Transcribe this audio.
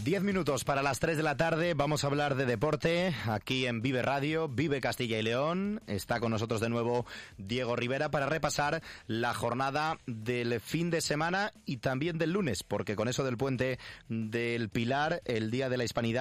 10 minutos para las 3 de la tarde, vamos a hablar de deporte aquí en Vive Radio, Vive Castilla y León. Está con nosotros de nuevo Diego Rivera para repasar la jornada del fin de semana y también del lunes, porque con eso del puente del Pilar, el Día de la Hispanidad,